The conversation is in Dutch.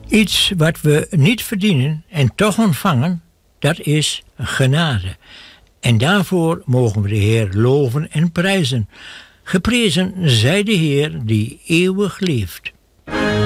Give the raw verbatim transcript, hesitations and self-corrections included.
Iets wat we niet verdienen en toch ontvangen, dat is genade. En daarvoor mogen we de Heer loven en prijzen. Geprezen zij de Heer die eeuwig leeft.